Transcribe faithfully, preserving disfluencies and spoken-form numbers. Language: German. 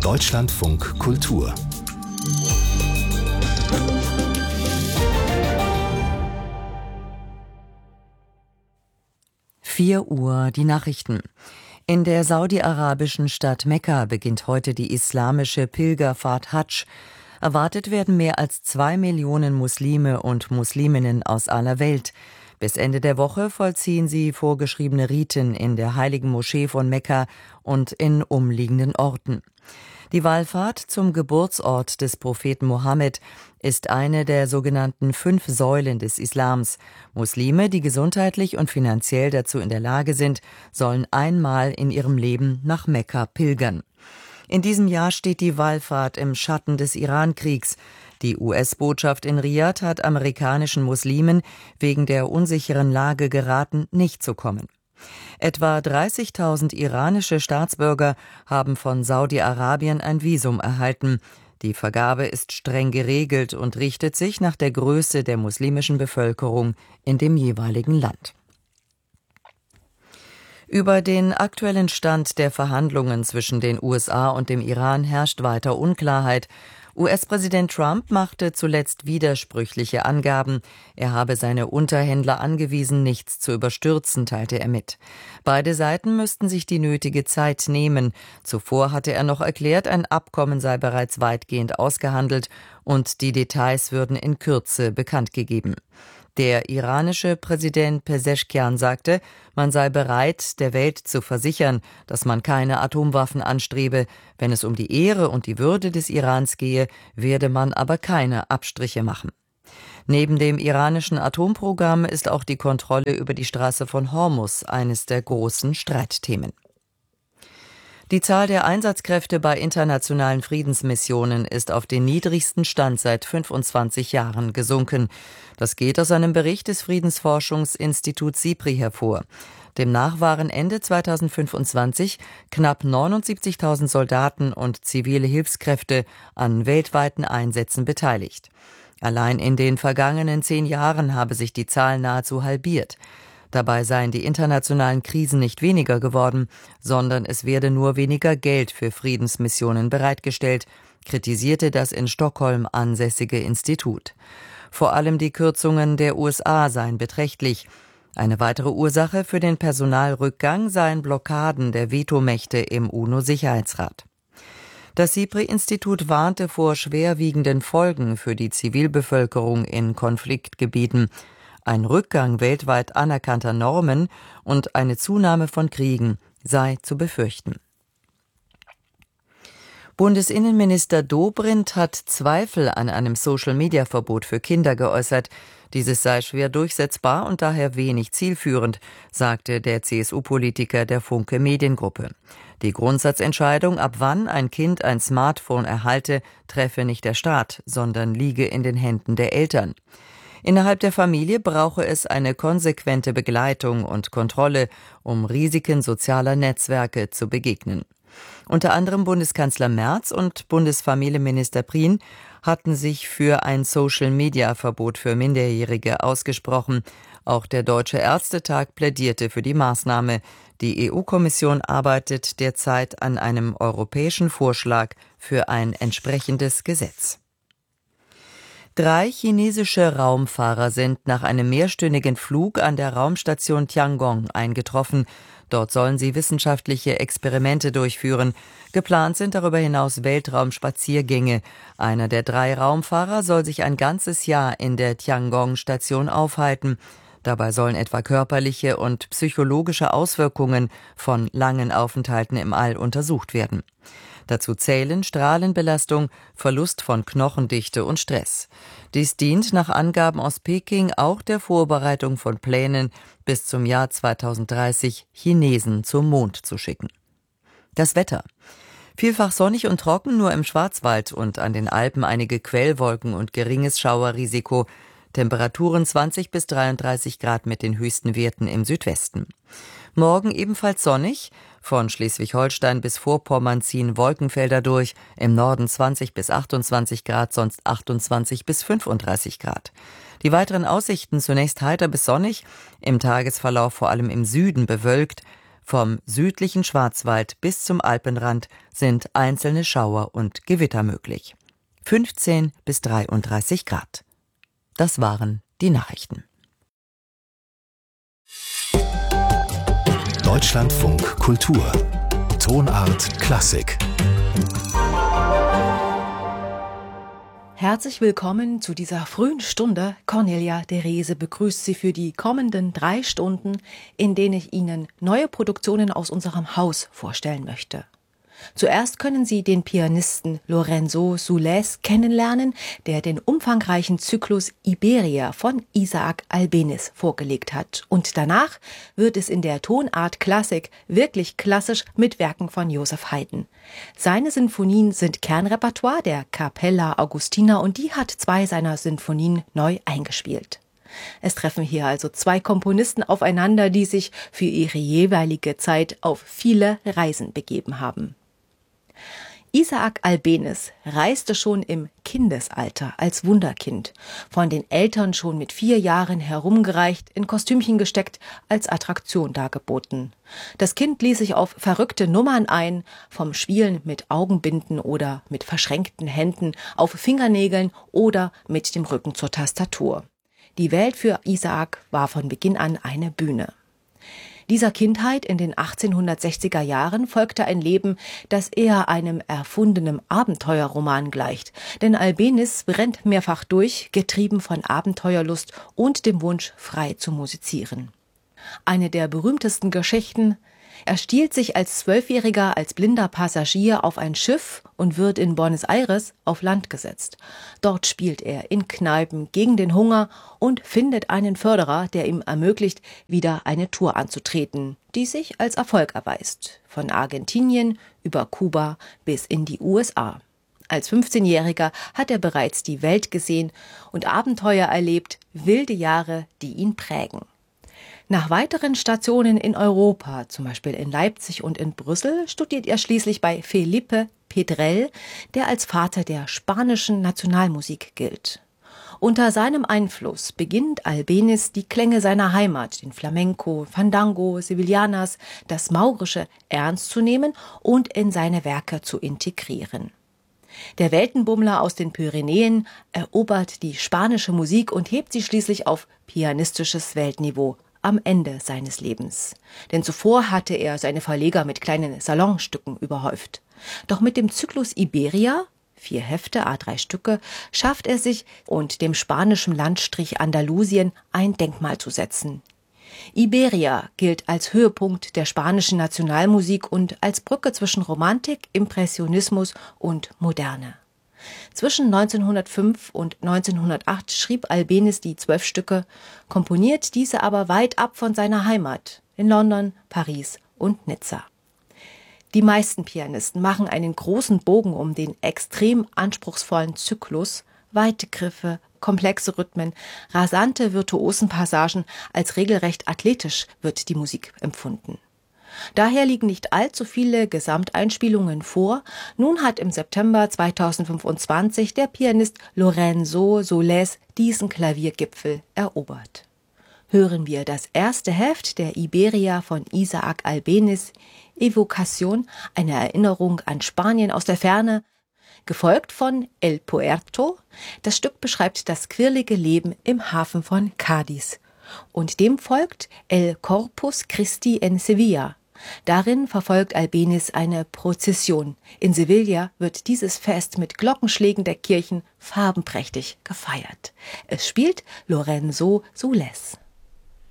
Deutschlandfunk Kultur. vier Uhr, die Nachrichten. In der saudi-arabischen Stadt Mekka beginnt heute die islamische Pilgerfahrt Hadsch. Erwartet werden mehr als zwei Millionen Muslime und Musliminnen aus aller Welt. Bis Ende der Woche vollziehen sie vorgeschriebene Riten in der heiligen Moschee von Mekka und in umliegenden Orten. Die Wallfahrt zum Geburtsort des Propheten Mohammed ist eine der sogenannten fünf Säulen des Islams. Muslime, die gesundheitlich und finanziell dazu in der Lage sind, sollen einmal in ihrem Leben nach Mekka pilgern. In diesem Jahr steht die Wallfahrt im Schatten des Iran-Kriegs. Die U S-Botschaft in Riad hat amerikanischen Muslimen wegen der unsicheren Lage geraten, nicht zu kommen. Etwa dreißigtausend iranische Staatsbürger haben von Saudi-Arabien ein Visum erhalten. Die Vergabe ist streng geregelt und richtet sich nach der Größe der muslimischen Bevölkerung in dem jeweiligen Land. Über den aktuellen Stand der Verhandlungen zwischen den U S A und dem Iran herrscht weiter Unklarheit. U S-Präsident Trump machte zuletzt widersprüchliche Angaben. Er habe seine Unterhändler angewiesen, nichts zu überstürzen, teilte er mit. Beide Seiten müssten sich die nötige Zeit nehmen. Zuvor hatte er noch erklärt, ein Abkommen sei bereits weitgehend ausgehandelt und die Details würden in Kürze bekannt gegeben. Der iranische Präsident Pezeshkian sagte, man sei bereit, der Welt zu versichern, dass man keine Atomwaffen anstrebe. Wenn es um die Ehre und die Würde des Irans gehe, werde man aber keine Abstriche machen. Neben dem iranischen Atomprogramm ist auch die Kontrolle über die Straße von Hormuz eines der großen Streitthemen. Die Zahl der Einsatzkräfte bei internationalen Friedensmissionen ist auf den niedrigsten Stand seit fünfundzwanzig Jahren gesunken. Das geht aus einem Bericht des Friedensforschungsinstituts SIPRI hervor. Demnach waren Ende zweitausendfünfundzwanzig knapp neunundsiebzigtausend Soldaten und zivile Hilfskräfte an weltweiten Einsätzen beteiligt. Allein in den vergangenen zehn Jahren habe sich die Zahl nahezu halbiert. Dabei seien die internationalen Krisen nicht weniger geworden, sondern es werde nur weniger Geld für Friedensmissionen bereitgestellt, kritisierte das in Stockholm ansässige Institut. Vor allem die Kürzungen der U S A seien beträchtlich. Eine weitere Ursache für den Personalrückgang seien Blockaden der Vetomächte im UNO-Sicherheitsrat. Das SIPRI-Institut warnte vor schwerwiegenden Folgen für die Zivilbevölkerung in Konfliktgebieten. Ein Rückgang weltweit anerkannter Normen und eine Zunahme von Kriegen sei zu befürchten. Bundesinnenminister Dobrindt hat Zweifel an einem Social-Media-Verbot für Kinder geäußert. Dieses sei schwer durchsetzbar und daher wenig zielführend, sagte der C S U-Politiker der Funke Mediengruppe. Die Grundsatzentscheidung, ab wann ein Kind ein Smartphone erhalte, treffe nicht der Staat, sondern liege in den Händen der Eltern. Innerhalb der Familie brauche es eine konsequente Begleitung und Kontrolle, um Risiken sozialer Netzwerke zu begegnen. Unter anderem Bundeskanzler Merz und Bundesfamilienminister Prien hatten sich für ein Social-Media-Verbot für Minderjährige ausgesprochen. Auch der Deutsche Ärztetag plädierte für die Maßnahme. Die E U-Kommission arbeitet derzeit an einem europäischen Vorschlag für ein entsprechendes Gesetz. Drei chinesische Raumfahrer sind nach einem mehrstündigen Flug an der Raumstation Tiangong eingetroffen. Dort sollen sie wissenschaftliche Experimente durchführen. Geplant sind darüber hinaus Weltraumspaziergänge. Einer der drei Raumfahrer soll sich ein ganzes Jahr in der Tiangong-Station aufhalten. Dabei sollen etwa körperliche und psychologische Auswirkungen von langen Aufenthalten im All untersucht werden. Dazu zählen Strahlenbelastung, Verlust von Knochendichte und Stress. Dies dient nach Angaben aus Peking auch der Vorbereitung von Plänen, bis zum Jahr zweitausenddreißig Chinesen zum Mond zu schicken. Das Wetter. Vielfach sonnig und trocken, nur im Schwarzwald und an den Alpen einige Quellwolken und geringes Schauerrisiko. Temperaturen zwanzig bis dreiunddreißig Grad mit den höchsten Werten im Südwesten. Morgen ebenfalls sonnig. Von Schleswig-Holstein bis Vorpommern ziehen Wolkenfelder durch. Im Norden zwanzig bis achtundzwanzig Grad, sonst achtundzwanzig bis fünfunddreißig Grad. Die weiteren Aussichten zunächst heiter bis sonnig, im Tagesverlauf vor allem im Süden bewölkt. Vom südlichen Schwarzwald bis zum Alpenrand sind einzelne Schauer und Gewitter möglich. fünfzehn bis dreiunddreißig Grad. Das waren die Nachrichten. Deutschlandfunk Kultur. Tonart Klassik. Herzlich willkommen zu dieser frühen Stunde. Cornelia de Rese begrüßt Sie für die kommenden drei Stunden, in denen ich Ihnen neue Produktionen aus unserem Haus vorstellen möchte. Zuerst können Sie den Pianisten Lorenzo Soules kennenlernen, der den umfangreichen Zyklus Iberia von Isaac Albéniz vorgelegt hat. Und danach wird es in der Tonart Klassik wirklich klassisch mit Werken von Joseph Haydn. Seine Sinfonien sind Kernrepertoire der Capella Augustina und die hat zwei seiner Sinfonien neu eingespielt. Es treffen hier also zwei Komponisten aufeinander, die sich für ihre jeweilige Zeit auf viele Reisen begeben haben. Isaac Albéniz reiste schon im Kindesalter als Wunderkind, von den Eltern schon mit vier Jahren herumgereicht, in Kostümchen gesteckt, als Attraktion dargeboten. Das Kind ließ sich auf verrückte Nummern ein, vom Spielen mit Augenbinden oder mit verschränkten Händen, auf Fingernägeln oder mit dem Rücken zur Tastatur. Die Welt für Isaac war von Beginn an eine Bühne. Dieser Kindheit in den achtzehnhundertsechziger Jahren folgte ein Leben, das eher einem erfundenen Abenteuerroman gleicht. Denn Albéniz brennt mehrfach durch, getrieben von Abenteuerlust und dem Wunsch, frei zu musizieren. Eine der berühmtesten Geschichten: Er stiehlt sich als Zwölfjähriger als blinder Passagier auf ein Schiff und wird in Buenos Aires auf Land gesetzt. Dort spielt er in Kneipen gegen den Hunger und findet einen Förderer, der ihm ermöglicht, wieder eine Tour anzutreten, die sich als Erfolg erweist. Von Argentinien über Kuba bis in die U S A. Als fünfzehnjähriger hat er bereits die Welt gesehen und Abenteuer erlebt, wilde Jahre, die ihn prägen. Nach weiteren Stationen in Europa, zum Beispiel in Leipzig und in Brüssel, studiert er schließlich bei Felipe Pedrell, der als Vater der spanischen Nationalmusik gilt. Unter seinem Einfluss beginnt Albéniz die Klänge seiner Heimat, den Flamenco, Fandango, Sevillanas, das Maurische ernst zu nehmen und in seine Werke zu integrieren. Der Weltenbummler aus den Pyrenäen erobert die spanische Musik und hebt sie schließlich auf pianistisches Weltniveau am Ende seines Lebens. Denn zuvor hatte er seine Verleger mit kleinen Salonstücken überhäuft. Doch mit dem Zyklus Iberia, vier Hefte, à drei Stücke, schafft er sich und dem spanischen Landstrich Andalusien ein Denkmal zu setzen. Iberia gilt als Höhepunkt der spanischen Nationalmusik und als Brücke zwischen Romantik, Impressionismus und Moderne. Zwischen neunzehnhundertfünf und neunzehnhundertacht schrieb Albéniz die zwölf Stücke, komponiert diese aber weit ab von seiner Heimat in London, Paris und Nizza. Die meisten Pianisten machen einen großen Bogen um den extrem anspruchsvollen Zyklus, weite Griffe, komplexe Rhythmen, rasante Virtuosenpassagen, als regelrecht athletisch wird die Musik empfunden. Daher liegen nicht allzu viele Gesamteinspielungen vor. Nun hat im September zweitausendfünfundzwanzig der Pianist Lorenzo Soules diesen Klaviergipfel erobert. Hören wir das erste Heft der Iberia von Isaac Albéniz, Evocation, eine Erinnerung an Spanien aus der Ferne, gefolgt von El Puerto. Das Stück beschreibt das quirlige Leben im Hafen von Cádiz. Und dem folgt El Corpus Christi in Sevilla. Darin verfolgt Albéniz eine Prozession. In Sevilla wird dieses Fest mit Glockenschlägen der Kirchen farbenprächtig gefeiert. Es spielt Lorenzo Soules.